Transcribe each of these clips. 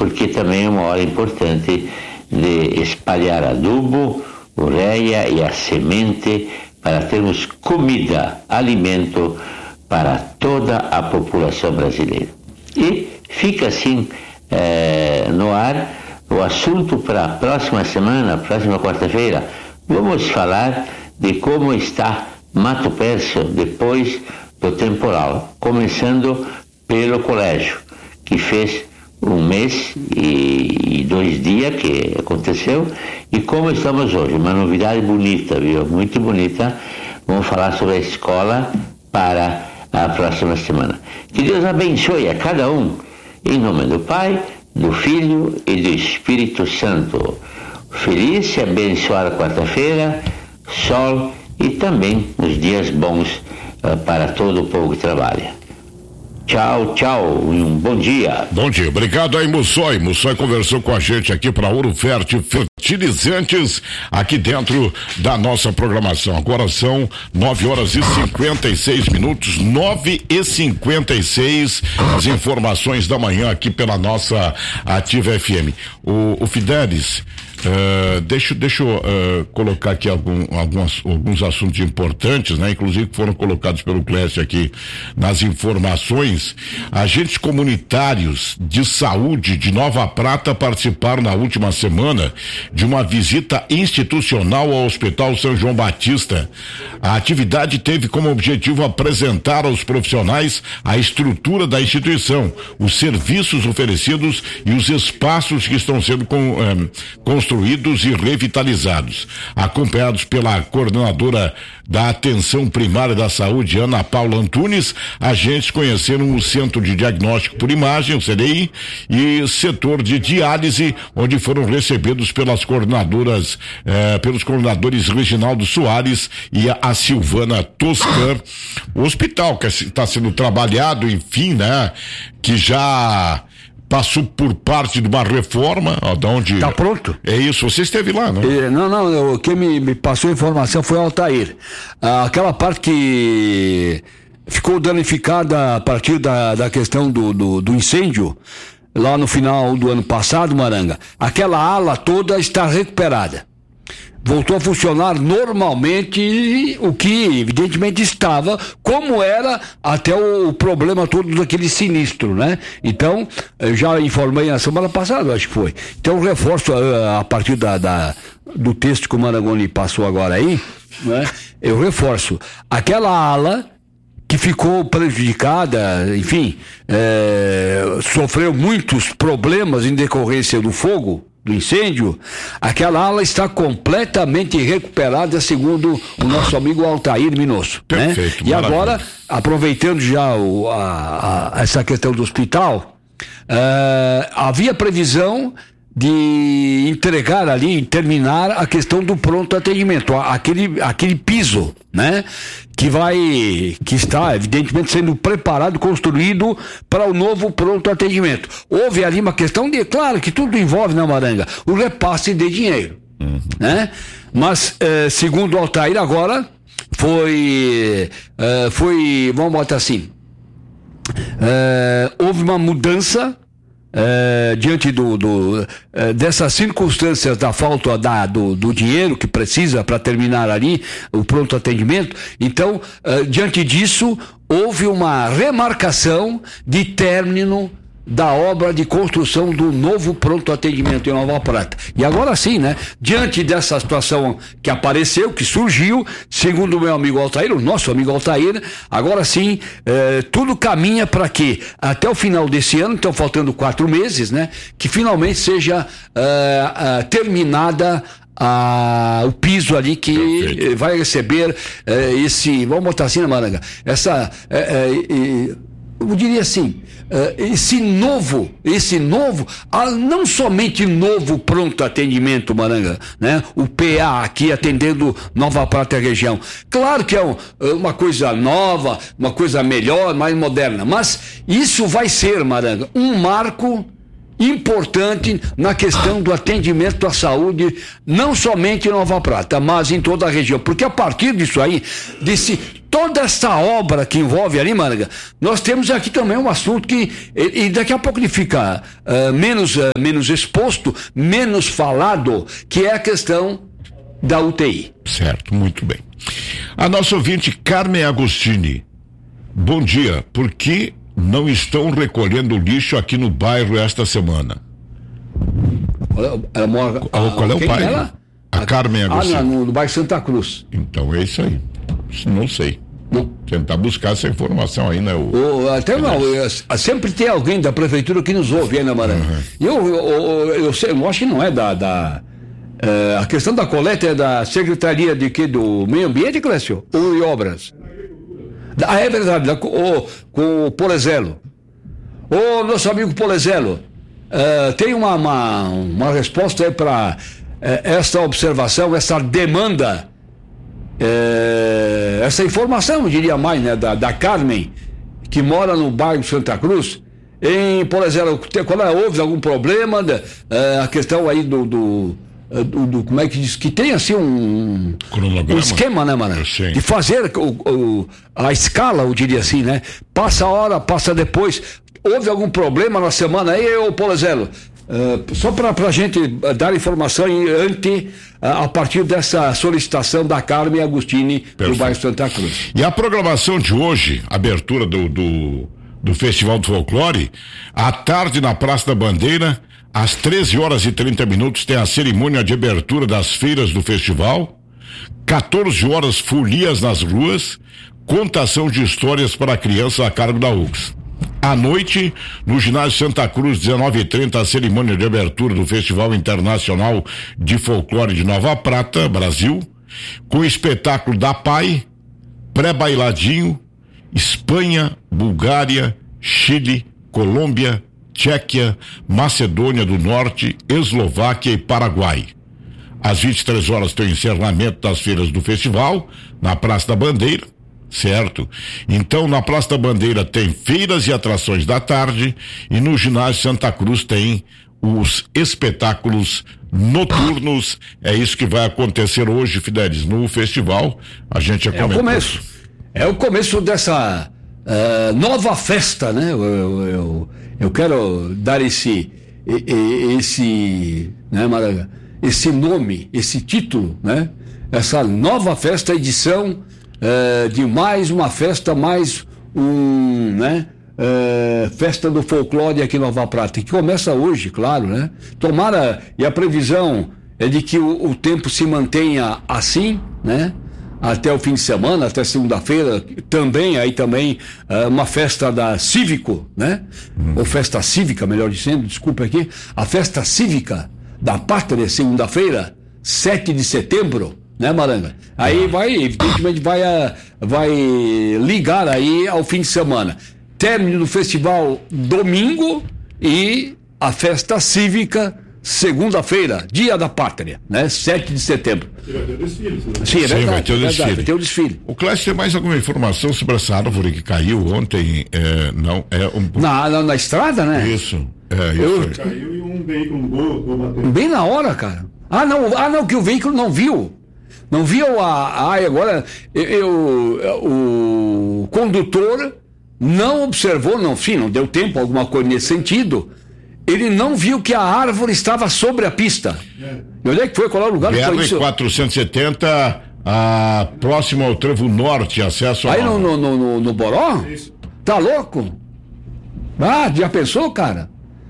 porque também é uma hora importante de espalhar adubo, ureia e a semente para termos comida, alimento para toda a população brasileira. E fica assim no ar o assunto para a próxima semana, próxima quarta-feira. Vamos falar de como está Mato Perso depois do temporal, começando pelo colégio, que fez 1 mês e 2 dias que aconteceu, e como estamos hoje. Uma novidade bonita, viu? Muito bonita. Vamos falar sobre a escola para a próxima semana. Que Deus abençoe a cada um, em nome do Pai, do Filho e do Espírito Santo. Feliz e abençoada quarta-feira, sol e também os dias bons para todo o povo que trabalha. Tchau, tchau, e um bom dia. Bom dia, obrigado aí, Mussói. Mussói conversou com a gente aqui para Ouro Fértil Fertilizantes, aqui dentro da nossa programação. Agora são 9h56, 9h56, as informações da manhã aqui pela nossa Ativa FM. O Fidelis, deixa eu colocar aqui alguns assuntos importantes, né? Inclusive que foram colocados pelo Clécio aqui nas informações. Agentes comunitários de saúde de Nova Prata participaram na última semana de uma visita institucional ao Hospital São João Batista. A atividade teve como objetivo apresentar aos profissionais a estrutura da instituição, os serviços oferecidos e os espaços que estão sendo construídos e revitalizados. Acompanhados pela coordenadora da Atenção Primária da Saúde, Ana Paula Antunes, agentes conheceram o Centro de Diagnóstico por Imagem, o CDI, e setor de diálise, onde foram recebidos pelos coordenadores Reginaldo Soares e a Silvana Toscan. O hospital que está sendo trabalhado, enfim, né, que já passou por parte de uma reforma, da onde... Tá pronto? É isso, você esteve lá, né? Não, quem me passou a informação foi o Altair. Aquela parte que ficou danificada a partir da questão do incêndio, lá no final do ano passado, Maranga, aquela ala toda está recuperada. Voltou a funcionar normalmente, o que evidentemente estava, como era até o problema todo daquele sinistro, né? Então, eu já informei na semana passada, acho que foi. Então, reforço a partir do texto que o Marangoni passou agora aí, né? Eu reforço. Aquela ala que ficou prejudicada, enfim, sofreu muitos problemas em decorrência do fogo, do incêndio, aquela ala está completamente recuperada, segundo o nosso amigo Altair Minosso. Perfeito, né? E agora, aproveitando já essa questão do hospital, havia previsão de entregar ali, terminar a questão do pronto atendimento, aquele piso, né? Que está evidentemente sendo preparado, construído para o novo pronto atendimento. Houve ali uma questão de, claro que tudo envolve, na Maranga, o repasse de dinheiro, né? Mas, segundo o Altair, agora foi, vamos botar assim, houve uma mudança diante dessas circunstâncias da falta do dinheiro que precisa para terminar ali o pronto atendimento. Então, diante disso, houve uma remarcação de término da obra de construção do novo pronto atendimento em Nova Prata. E agora sim, né? Diante dessa situação que apareceu, que surgiu, segundo o meu amigo Altair, o nosso amigo Altair, agora sim, tudo caminha para que até o final desse ano, então faltando 4 meses, né? Que finalmente seja terminada o piso ali que Perfeito. Vai receber vamos botar assim, Maranga, eu diria assim, esse novo, não somente novo pronto atendimento, Maranga, né? O PA aqui atendendo Nova Prata e região. Claro que é uma coisa nova, uma coisa melhor, mais moderna, mas isso vai ser, Maranga, um marco importante na questão do atendimento à saúde, não somente em Nova Prata, mas em toda a região, porque a partir disso aí, toda essa obra que envolve ali, Maranga, nós temos aqui também um assunto que, e daqui a pouco ele fica menos exposto, menos falado, que é a questão da UTI. Certo, muito bem. A nossa ouvinte Carmen Agostini, bom dia, por que não estão recolhendo lixo aqui no bairro esta semana? Ela mora... Qual é o bairro? Ela? A Carmen Agostini. No bairro Santa Cruz. Então é isso aí. Não sei. Não. Tentar buscar essa informação aí, né? Sempre tem alguém da prefeitura que nos ouve aí na Maranga. Eu sei, eu acho que não é a questão da coleta é da Secretaria do Meio Ambiente, Clécio? Ou de Obras? É verdade, com o Polezelo. Ô, nosso amigo Polezelo, tem uma resposta aí para essa observação, essa demanda, essa informação, eu diria mais, né, da Carmen, que mora no bairro Santa Cruz. Por exemplo, quando houve algum problema, a questão aí do como é que diz, que tem assim um esquema, né, mano? De fazer a escala, eu diria assim, né? Passa a hora, passa depois. Houve algum problema na semana aí, Polezelo? Só para a gente dar informação a partir dessa solicitação da Carmen Agostini, do bairro Santa Cruz. E a programação de hoje, abertura do Festival do Folclore, à tarde na Praça da Bandeira, às 13h30 tem a cerimônia de abertura das feiras do festival, 14h folias nas ruas, contação de histórias para crianças a cargo da UX. À noite, no ginásio Santa Cruz, 19h30, a cerimônia de abertura do Festival Internacional de Folclore de Nova Prata, Brasil, com o espetáculo da PAI, pré-bailadinho, Espanha, Bulgária, Chile, Colômbia, Tchequia, Macedônia do Norte, Eslováquia e Paraguai. Às 23h tem o encerramento das feiras do festival, na Praça da Bandeira, certo? Então, na Praça da Bandeira tem feiras e atrações da tarde, e no ginásio Santa Cruz tem os espetáculos noturnos. É isso que vai acontecer hoje, Fidelis, no festival. A gente é o começo dessa nova festa, né? Eu quero dar esse né, Maraga, esse nome, esse título, né? Essa nova festa, edição de mais uma festa, né? Festa do folclore aqui em Nova Prata, que começa hoje, claro, né? Tomara, e a previsão é de que o tempo se mantenha assim, né? Até o fim de semana, até segunda-feira, também uma festa da Cívico, né? Ou festa cívica, melhor dizendo, desculpa aqui, a festa cívica da Pátria, segunda-feira, 7 de setembro, né, Maranga? Aí evidentemente vai ligar aí ao fim de semana. Término do festival domingo e a festa cívica segunda-feira, dia da Pátria, né? 7 de setembro. Vai ter o desfile. Sim, é verdade, vai ter o desfile. Vai ter o desfile. O Clássico, tem mais alguma informação sobre essa árvore que caiu ontem? Na estrada, né? Isso. Caiu e um veículo bateu. Bem na hora, cara. Não, que o veículo não viu. Não viu agora o condutor não observou, não deu tempo, alguma coisa nesse sentido. Ele não viu que a árvore estava sobre a pista. E onde é que foi? Qual é o lugar? BR-470, próximo ao Trevo Norte, acesso aí no Boró? Isso. Tá louco? Já pensou, cara?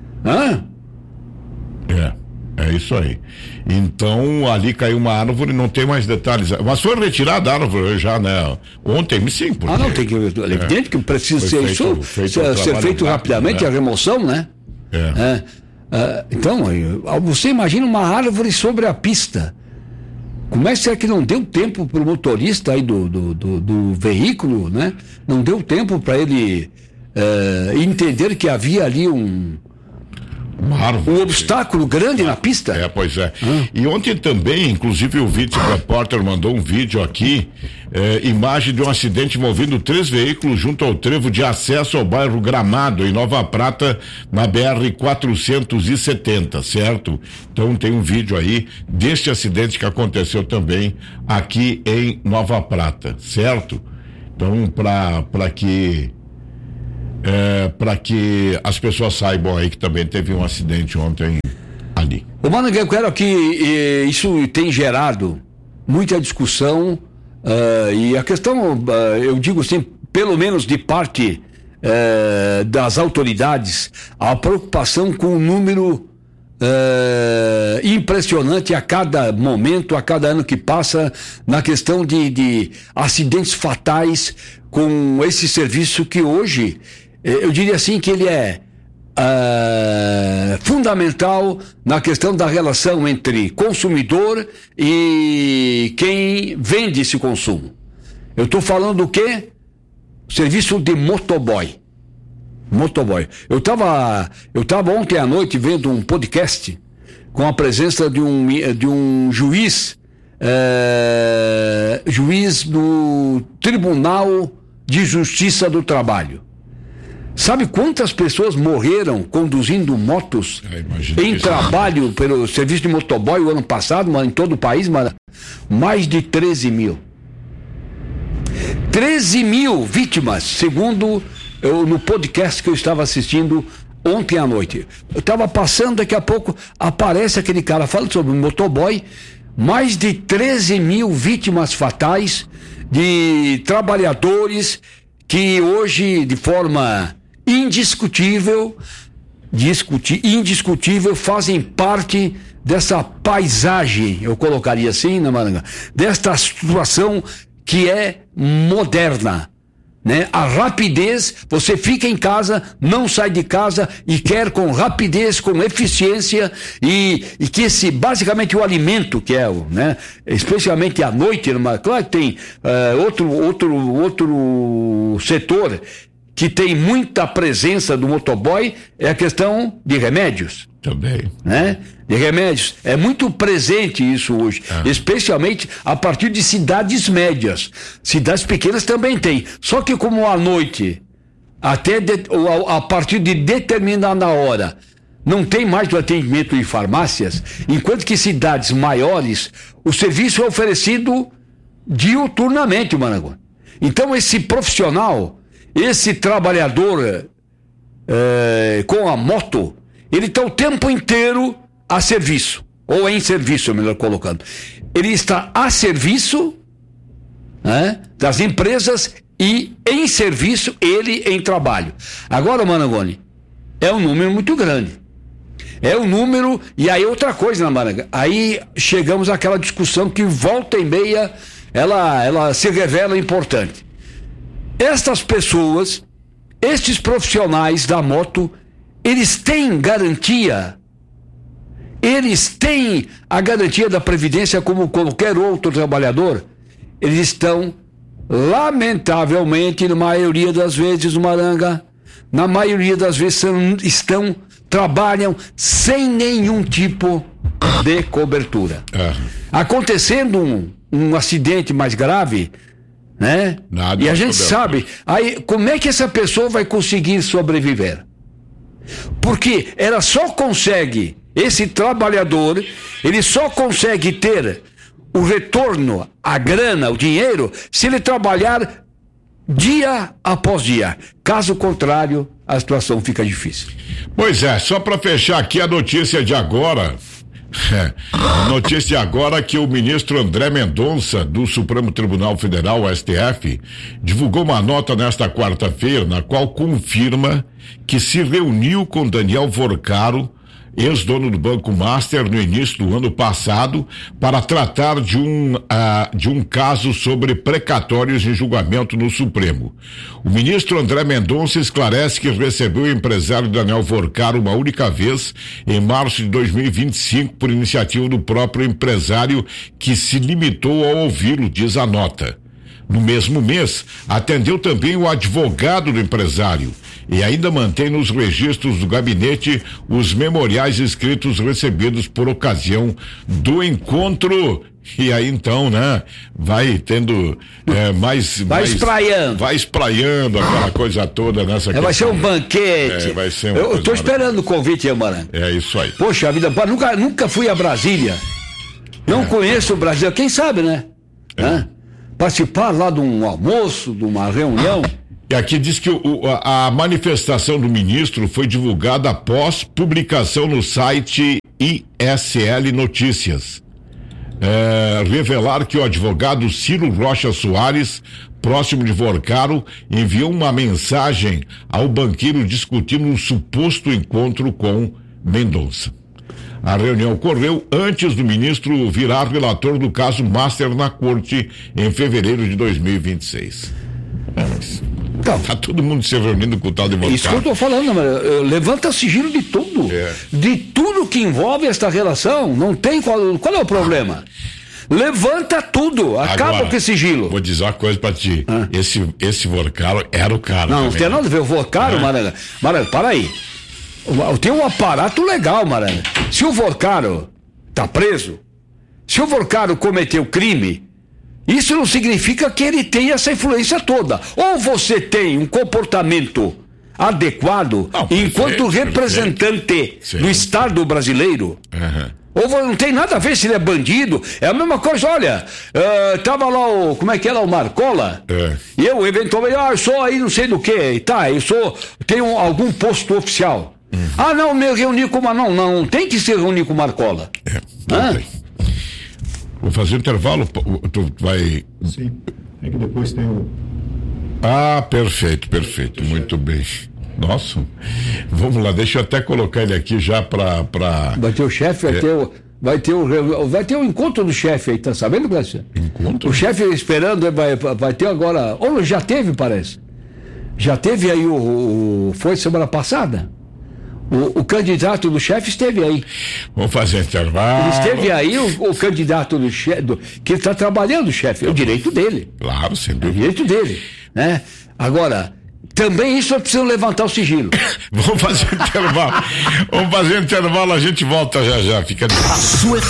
É isso aí. Então, ali caiu uma árvore, não tem mais detalhes. Mas foi retirada a árvore já, né? Ontem, sim. Porque, não, tem que... É evidente que precisa ser feito rapidamente, né? A remoção, né? Então, você imagina uma árvore sobre a pista. Como é que será que não deu tempo para o motorista aí do veículo, né? Não deu tempo para ele entender que havia ali um obstáculo grande na pista? Pois é. E ontem também, inclusive o repórter mandou um vídeo aqui, imagem de um acidente envolvendo 3 veículos junto ao trevo de acesso ao bairro Gramado, em Nova Prata, na BR-470, certo? Então tem um vídeo aí deste acidente que aconteceu também aqui em Nova Prata, certo? Então, para que as pessoas saibam aí que também teve um acidente ontem ali. Ô, mano, eu quero que isso tem gerado muita discussão, e a questão, eu digo assim, pelo menos de parte das autoridades, a preocupação com o número impressionante a cada momento, a cada ano que passa, na questão de acidentes fatais com esse serviço que hoje, eu diria assim que ele é fundamental na questão da relação entre consumidor e quem vende esse consumo. Eu estou falando do quê? Serviço de motoboy. Eu estava ontem à noite vendo um podcast com a presença de um juiz do Tribunal de Justiça do Trabalho. Sabe quantas pessoas morreram conduzindo motos em trabalho pelo serviço de motoboy o ano passado, em todo o país, mais de 13 mil. 13 mil vítimas, segundo no podcast que eu estava assistindo ontem à noite. Eu estava passando, daqui a pouco aparece aquele cara falando sobre o motoboy, mais de 13 mil vítimas fatais de trabalhadores que hoje, de forma indiscutível, fazem parte dessa paisagem, eu colocaria assim, né, Maranga? Desta situação que é moderna, né? A rapidez, você fica em casa, não sai de casa e quer com rapidez, com eficiência e que basicamente o alimento que é, né? Especialmente à noite, claro que tem outro setor que tem muita presença do motoboy, é a questão de remédios. Também. Né? De remédios. É muito presente isso hoje, especialmente a partir de cidades médias. Cidades pequenas também tem. Só que como à noite, a partir de determinada hora, não tem mais o atendimento em farmácias, enquanto que cidades maiores, o serviço é oferecido diuturnamente, Maranguá. Então esse profissional, esse trabalhador com a moto, ele está o tempo inteiro a serviço, ou em serviço, melhor colocando. Ele está a serviço, né, das empresas e em serviço, ele em trabalho. Agora, Marangoni, é um número muito grande. É um número, e aí outra coisa, né, Maranga? Aí chegamos àquela discussão que volta e meia, ela se revela importante. Estas pessoas, estes profissionais da moto, eles têm garantia, eles têm a garantia da previdência como qualquer outro trabalhador. Eles estão, lamentavelmente, na maioria das vezes, Maranga, na maioria das vezes trabalham sem nenhum tipo de cobertura. Acontecendo um acidente mais grave, né? Nada, e a gente sabe, aí como é que essa pessoa vai conseguir sobreviver? Porque esse trabalhador, ele só consegue ter o retorno, a grana, o dinheiro, se ele trabalhar dia após dia. Caso contrário, a situação fica difícil. Pois é, só para fechar aqui a notícia de agora. Notícia agora que o ministro André Mendonça, do Supremo Tribunal Federal, STF, divulgou uma nota nesta quarta-feira, na qual confirma que se reuniu com Daniel Forcaro, ex-dono do Banco Master, no início do ano passado, para tratar de um caso sobre precatórios em julgamento no Supremo. O ministro André Mendonça esclarece que recebeu o empresário Daniel Forcaro uma única vez, em março de 2025, por iniciativa do próprio empresário, que se limitou a ouvi-lo, diz a nota. No mesmo mês, atendeu também o advogado do empresário e ainda mantém nos registros do gabinete os memoriais escritos recebidos por ocasião do encontro. E aí então, né, vai tendo espraiando. Vai espraiando aquela coisa toda nessa vai ser um banquete. Vai ser eu estou esperando o convite, Amarante. É isso aí. Poxa vida, nunca fui a Brasília. Não conheço o Brasil. Quem sabe, né? participar lá de um almoço, de uma reunião. E aqui diz que a manifestação do ministro foi divulgada após publicação no site ISL Notícias. Revelar que o advogado Ciro Rocha Soares, próximo de Vorcaro, enviou uma mensagem ao banqueiro discutindo um suposto encontro com Mendonça. A reunião ocorreu antes do ministro virar relator do caso Master na corte em fevereiro de 2026. Então, tá todo mundo se reunindo com o tal de Vorcaro. Isso que eu estou falando, mas levanta sigilo de tudo. De tudo que envolve esta relação. Não tem qual é o problema? Levanta tudo, acaba Agora, com esse sigilo. Vou dizer uma coisa pra ti. Esse Vorcaro era o cara. Não tem nada a ver. O Vorcaro, Marana, para aí. Tem um aparato legal, Marana. Se o Vorcaro tá preso, se o Vorcaro cometeu crime, isso não significa que ele tem essa influência toda. Ou você tem um comportamento adequado enquanto representante do Estado brasileiro. Ou não tem nada a ver se ele é bandido. É a mesma coisa, olha, tava lá como é que é lá, o Marcola, e eu eventualmente, eu sou aí não sei do que, tenho algum posto oficial. Não, me reuni com não tem que se reunir com o Marcola. Não tem. Vou fazer um intervalo, tu vai... Sim, é que depois tem o... Perfeito, muito bem. Nossa, vamos lá, deixa eu até colocar ele aqui já pra... Vai ter o chefe, vai ter o encontro do chefe aí, tá sabendo, Cláudio? Encontro? O chefe esperando, vai ter agora, ou já teve, parece. Já teve aí foi semana passada. O candidato do chefe esteve aí. Vamos fazer intervalo. Ele esteve aí, o candidato do chefe, que ele está trabalhando, o chefe, é o direito dele. Claro, sem dúvida. É o direito dele, né? Agora, também isso é preciso levantar o sigilo. Vamos fazer intervalo, a gente volta já, fica... A sua